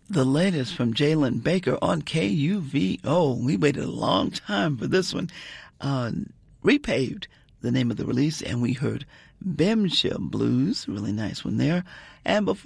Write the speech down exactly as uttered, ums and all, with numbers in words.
The latest from Jalen Baker on K U V O. We waited a long time for this one. Uh, Repaved, the name of the release, and we heard Bemsha Blues. Really nice one there. And before